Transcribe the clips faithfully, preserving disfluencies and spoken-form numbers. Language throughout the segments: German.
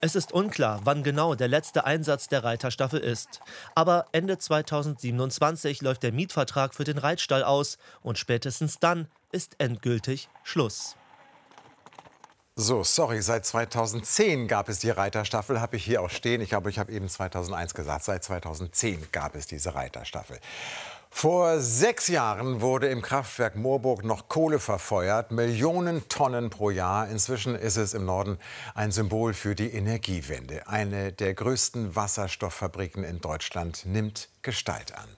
Es ist unklar, wann genau der letzte Einsatz der Reiterstaffel ist. Aber Ende zweitausendsiebenundzwanzig läuft der Mietvertrag für den Reitstall aus und spätestens dann ist endgültig Schluss. So, sorry, seit zweitausendzehn gab es die Reiterstaffel, habe ich hier auch stehen. Ich glaube, ich habe eben zweitausendeins gesagt. Seit zweitausendzehn gab es diese Reiterstaffel. Vor sechs Jahren wurde im Kraftwerk Moorburg noch Kohle verfeuert, Millionen Tonnen pro Jahr. Inzwischen ist es im Norden ein Symbol für die Energiewende. Eine der größten Wasserstofffabriken in Deutschland nimmt Gestalt an.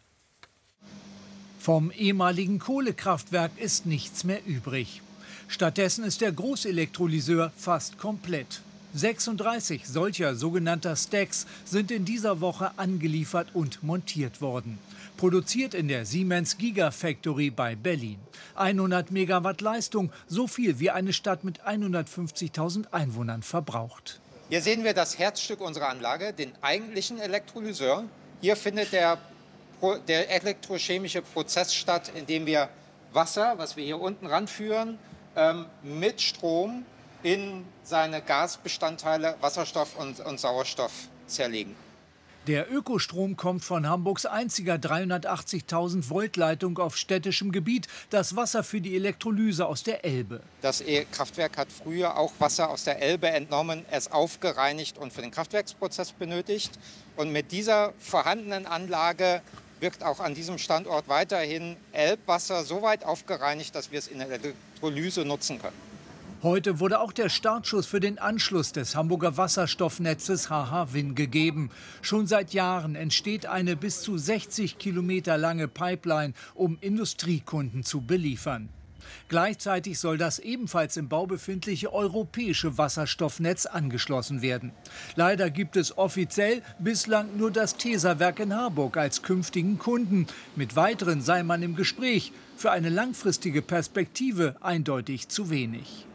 Vom ehemaligen Kohlekraftwerk ist nichts mehr übrig. Stattdessen ist der Großelektrolyseur fast komplett. sechsunddreißig solcher sogenannter Stacks sind in dieser Woche angeliefert und montiert worden. Produziert in der Siemens Gigafactory bei Berlin. hundert Megawatt Leistung, so viel wie eine Stadt mit hundertfünfzigtausend Einwohnern verbraucht. Hier sehen wir das Herzstück unserer Anlage, den eigentlichen Elektrolyseur. Hier findet der, der elektrochemische Prozess statt, in dem wir Wasser, was wir hier unten ranführen, ähm, mit Strom in seine Gasbestandteile Wasserstoff und, und Sauerstoff zerlegen. Der Ökostrom kommt von Hamburgs einziger dreihundertachtzigtausend Volt Leitung auf städtischem Gebiet, das Wasser für die Elektrolyse aus der Elbe. Das Kraftwerk hat früher auch Wasser aus der Elbe entnommen, es aufgereinigt und für den Kraftwerksprozess benötigt. Und mit dieser vorhandenen Anlage wird auch an diesem Standort weiterhin Elbwasser so weit aufgereinigt, dass wir es in der Elektrolyse nutzen können. Heute wurde auch der Startschuss für den Anschluss des Hamburger Wasserstoffnetzes H H-Win gegeben. Schon seit Jahren entsteht eine bis zu sechzig Kilometer lange Pipeline, um Industriekunden zu beliefern. Gleichzeitig soll das ebenfalls im Bau befindliche europäische Wasserstoffnetz angeschlossen werden. Leider gibt es offiziell bislang nur das Tesawerk in Harburg als künftigen Kunden. Mit weiteren sei man im Gespräch. Für eine langfristige Perspektive eindeutig zu wenig.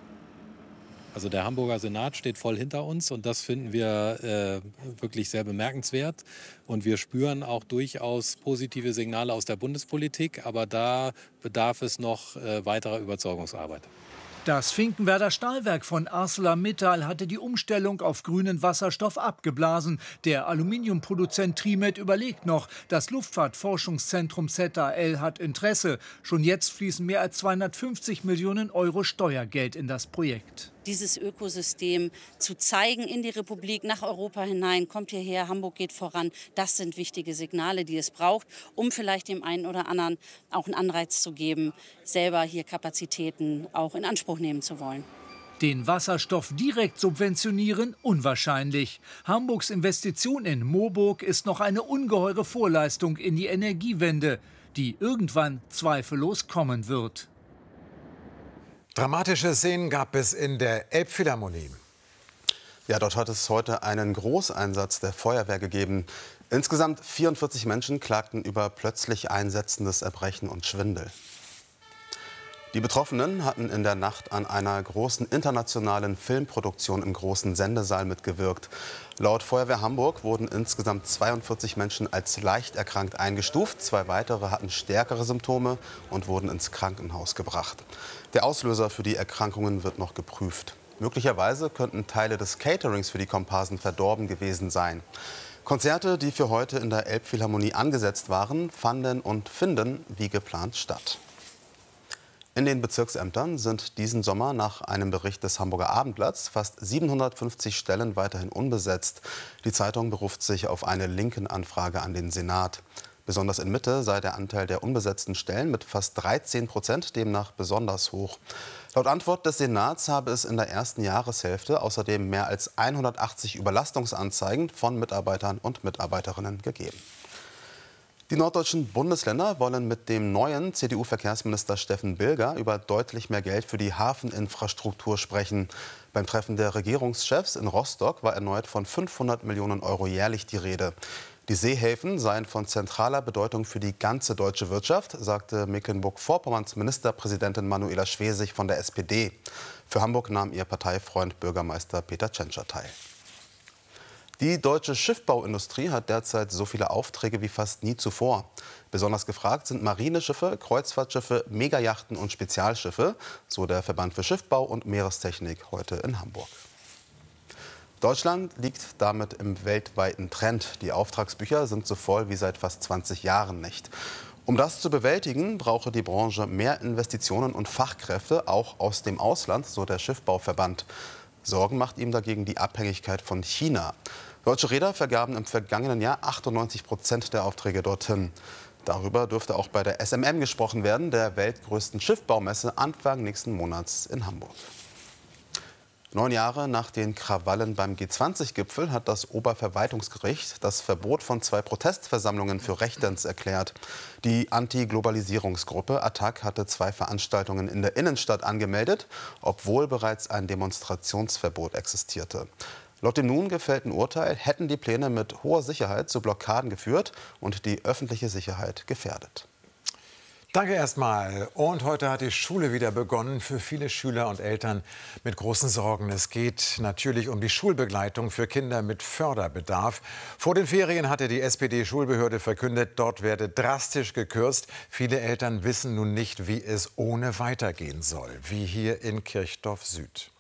Also der Hamburger Senat steht voll hinter uns und das finden wir äh, wirklich sehr bemerkenswert. Und wir spüren auch durchaus positive Signale aus der Bundespolitik, aber da bedarf es noch äh, weiterer Überzeugungsarbeit. Das Finkenwerder Stahlwerk von ArcelorMittal hatte die Umstellung auf grünen Wasserstoff abgeblasen. Der Aluminiumproduzent Trimet überlegt noch. Das Luftfahrtforschungszentrum Z A L hat Interesse. Schon jetzt fließen mehr als zweihundertfünfzig Millionen Euro Steuergeld in das Projekt. Dieses Ökosystem zu zeigen in die Republik, nach Europa hinein, kommt hierher, Hamburg geht voran. Das sind wichtige Signale, die es braucht, um vielleicht dem einen oder anderen auch einen Anreiz zu geben, selber hier Kapazitäten auch in Anspruch nehmen zu wollen. Den Wasserstoff direkt subventionieren? Unwahrscheinlich. Hamburgs Investition in Moorburg ist noch eine ungeheure Vorleistung in die Energiewende, die irgendwann zweifellos kommen wird. Dramatische Szenen gab es in der Elbphilharmonie. Ja, dort hat es heute einen Großeinsatz der Feuerwehr gegeben. Insgesamt vierundvierzig Menschen klagten über plötzlich einsetzendes Erbrechen und Schwindel. Die Betroffenen hatten in der Nacht an einer großen internationalen Filmproduktion im großen Sendesaal mitgewirkt. Laut Feuerwehr Hamburg wurden insgesamt zweiundvierzig Menschen als leicht erkrankt eingestuft. Zwei weitere hatten stärkere Symptome und wurden ins Krankenhaus gebracht. Der Auslöser für die Erkrankungen wird noch geprüft. Möglicherweise könnten Teile des Caterings für die Komparsen verdorben gewesen sein. Konzerte, die für heute in der Elbphilharmonie angesetzt waren, fanden und finden wie geplant statt. In den Bezirksämtern sind diesen Sommer nach einem Bericht des Hamburger Abendblatts fast siebenhundertfünfzig Stellen weiterhin unbesetzt. Die Zeitung beruft sich auf eine Linken-Anfrage an den Senat. Besonders in Mitte sei der Anteil der unbesetzten Stellen mit fast dreizehn Prozent demnach besonders hoch. Laut Antwort des Senats habe es in der ersten Jahreshälfte außerdem mehr als hundertachtzig Überlastungsanzeigen von Mitarbeitern und Mitarbeiterinnen gegeben. Die norddeutschen Bundesländer wollen mit dem neuen C D U-Verkehrsminister Steffen Bilger über deutlich mehr Geld für die Hafeninfrastruktur sprechen. Beim Treffen der Regierungschefs in Rostock war erneut von fünfhundert Millionen Euro jährlich die Rede. Die Seehäfen seien von zentraler Bedeutung für die ganze deutsche Wirtschaft, sagte Mecklenburg-Vorpommerns Ministerpräsidentin Manuela Schwesig von der S P D. Für Hamburg nahm ihr Parteifreund Bürgermeister Peter Tschentscher teil. Die deutsche Schiffbauindustrie hat derzeit so viele Aufträge wie fast nie zuvor. Besonders gefragt sind Marineschiffe, Kreuzfahrtschiffe, Megayachten und Spezialschiffe, so der Verband für Schiffbau und Meerestechnik heute in Hamburg. Deutschland liegt damit im weltweiten Trend. Die Auftragsbücher sind so voll wie seit fast zwanzig Jahren nicht. Um das zu bewältigen, brauche die Branche mehr Investitionen und Fachkräfte, auch aus dem Ausland, so der Schiffbauverband. Sorgen macht ihm dagegen die Abhängigkeit von China. Deutsche Reeder vergaben im vergangenen Jahr achtundneunzig Prozent der Aufträge dorthin. Darüber dürfte auch bei der S M M gesprochen werden, der weltgrößten Schiffbaumesse Anfang nächsten Monats in Hamburg. Neun Jahre nach den Krawallen beim G zwanzig Gipfel hat das Oberverwaltungsgericht das Verbot von zwei Protestversammlungen für rechtens erklärt. Die Anti-Globalisierungsgruppe Attac hatte zwei Veranstaltungen in der Innenstadt angemeldet, obwohl bereits ein Demonstrationsverbot existierte. Laut dem nun gefällten Urteil hätten die Pläne mit hoher Sicherheit zu Blockaden geführt und die öffentliche Sicherheit gefährdet. Danke erstmal. Und heute hat die Schule wieder begonnen. Für viele Schüler und Eltern mit großen Sorgen. Es geht natürlich um die Schulbegleitung für Kinder mit Förderbedarf. Vor den Ferien hatte die S P D-Schulbehörde verkündet, dort werde drastisch gekürzt. Viele Eltern wissen nun nicht, wie es ohne weitergehen soll, wie hier in Kirchdorf Süd.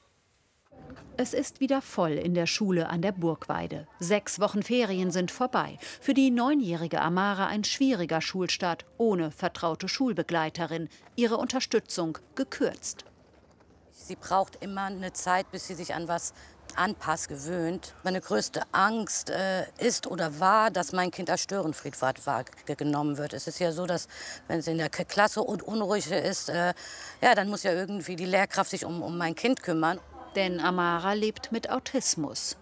Es ist wieder voll in der Schule an der Burgweide. Sechs Wochen Ferien sind vorbei. Für die neunjährige Amara ein schwieriger Schulstart ohne vertraute Schulbegleiterin. Ihre Unterstützung gekürzt. Sie braucht immer eine Zeit, bis sie sich an was anpasst, gewöhnt. Meine größte Angst äh, ist oder war, dass mein Kind als Störenfried genommen wird. Es ist ja so, dass wenn sie in der Klasse und unruhig ist, äh, ja, dann muss ja irgendwie die Lehrkraft sich um, um mein Kind kümmern. Denn Amara lebt mit Autismus.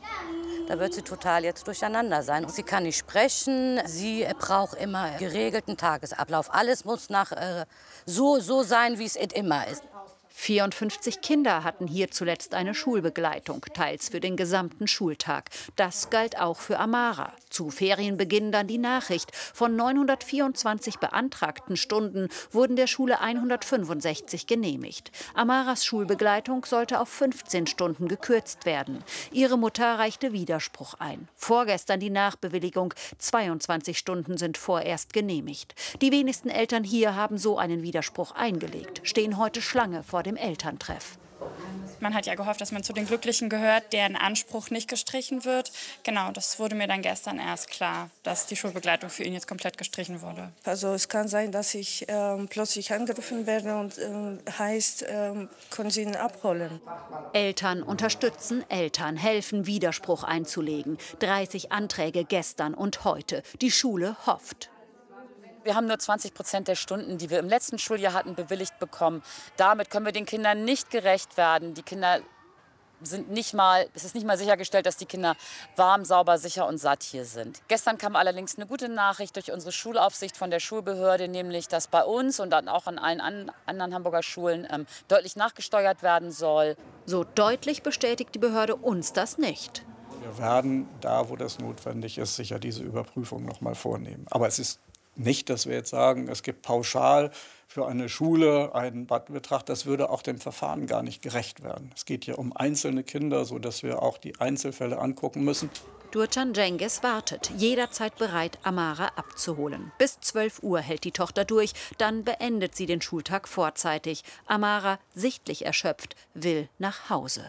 Da wird sie total jetzt durcheinander sein. Sie kann nicht sprechen, sie braucht immer geregelten Tagesablauf. Alles muss nach, äh, so, so sein, wie es immer ist. vierundfünfzig Kinder hatten hier zuletzt eine Schulbegleitung, teils für den gesamten Schultag. Das galt auch für Amara. Zu Ferienbeginn dann die Nachricht. Von neunhundertvierundzwanzig beantragten Stunden wurden der Schule hundertfünfundsechzig genehmigt. Amaras Schulbegleitung sollte auf fünfzehn Stunden gekürzt werden. Ihre Mutter reichte Widerspruch ein. Vorgestern die Nachbewilligung. zweiundzwanzig Stunden sind vorerst genehmigt. Die wenigsten Eltern hier haben so einen Widerspruch eingelegt, stehen heute Schlange vor dem Elterntreff. Man hat ja gehofft, dass man zu den Glücklichen gehört, deren Anspruch nicht gestrichen wird. Genau, das wurde mir dann gestern erst klar, dass die Schulbegleitung für ihn jetzt komplett gestrichen wurde. Also es kann sein, dass ich ähm, plötzlich angerufen werde und ähm, heißt, ähm, können Sie ihn abholen. Eltern unterstützen, Eltern helfen, Widerspruch einzulegen. dreißig Anträge gestern und heute. Die Schule hofft. Wir haben nur zwanzig Prozent der Stunden, die wir im letzten Schuljahr hatten, bewilligt bekommen. Damit können wir den Kindern nicht gerecht werden. Die Kinder sind nicht mal, es ist nicht mal sichergestellt, dass die Kinder warm, sauber, sicher und satt hier sind. Gestern kam allerdings eine gute Nachricht durch unsere Schulaufsicht von der Schulbehörde, nämlich, dass bei uns und dann auch an allen an, anderen Hamburger Schulen ähm, deutlich nachgesteuert werden soll. So deutlich bestätigt die Behörde uns das nicht. Wir werden da, wo das notwendig ist, sicher diese Überprüfung noch mal vornehmen. Aber es ist nicht, dass wir jetzt sagen, es gibt pauschal für eine Schule einen Betrag. Das würde auch dem Verfahren gar nicht gerecht werden. Es geht hier um einzelne Kinder, sodass wir auch die Einzelfälle angucken müssen. Durcan Cengiz wartet, jederzeit bereit, Amara abzuholen. Bis zwölf Uhr hält die Tochter durch, dann beendet sie den Schultag vorzeitig. Amara, sichtlich erschöpft, will nach Hause.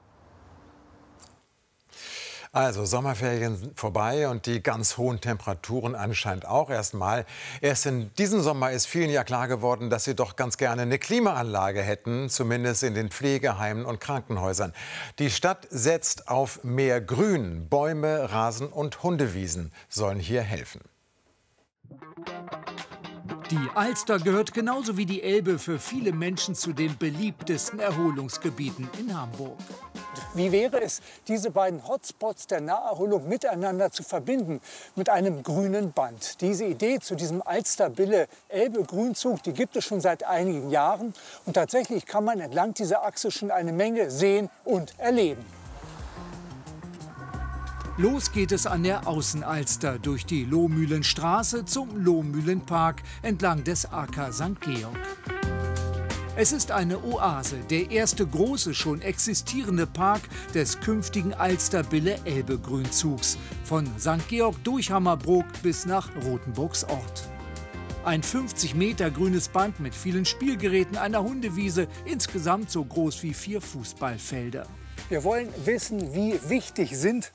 Also Sommerferien sind vorbei und die ganz hohen Temperaturen anscheinend auch erstmal. Erst in diesem Sommer ist vielen ja klar geworden, dass sie doch ganz gerne eine Klimaanlage hätten, zumindest in den Pflegeheimen und Krankenhäusern. Die Stadt setzt auf mehr Grün. Bäume, Rasen und Hundewiesen sollen hier helfen. Die Alster gehört genauso wie die Elbe für viele Menschen zu den beliebtesten Erholungsgebieten in Hamburg. Wie wäre es, diese beiden Hotspots der Naherholung miteinander zu verbinden mit einem grünen Band? Diese Idee zu diesem Alster-Bille-Elbe-Grünzug, die gibt es schon seit einigen Jahren. Und tatsächlich kann man entlang dieser Achse schon eine Menge sehen und erleben. Los geht es an der Außenalster durch die Lohmühlenstraße zum Lohmühlenpark entlang des Aker Sankt Georg. Es ist eine Oase, der erste große, schon existierende Park des künftigen Alster-Bille-Elbe-Grünzugs. Von Sankt Georg durch Hammerbrook bis nach Rothenburgs Ort. Ein fünfzig Meter grünes Band mit vielen Spielgeräten, einer Hundewiese, insgesamt so groß wie vier Fußballfelder. Wir wollen wissen, wie wichtig sind